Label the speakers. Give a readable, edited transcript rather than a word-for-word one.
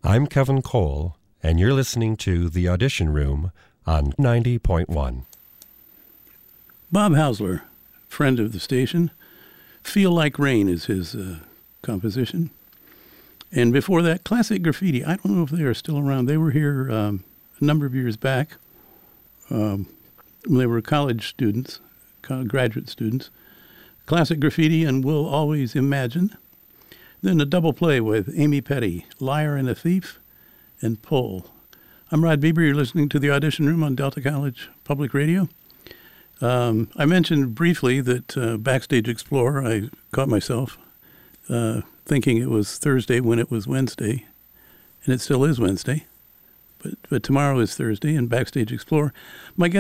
Speaker 1: I'm Kevin Cole, and you're listening to The Audition Room on 90.1.
Speaker 2: Bob Hausler, friend of the station. Feel Like Rain is his composition. And before that, Classic Graffiti. I don't know if they are still around. They were here a number of years back. They were college students, graduate students. Classic Graffiti and We'll Always Imagine. Then a double play with Amy Petty, Liar and a Thief, and Pull. I'm Rod Bieber. You're listening to The Audition Room on Delta College Public Radio. I mentioned briefly that Backstage Explorer, I caught myself thinking it was Thursday when it was Wednesday, and it still is Wednesday. But tomorrow is Thursday, and Backstage Explorer. My guest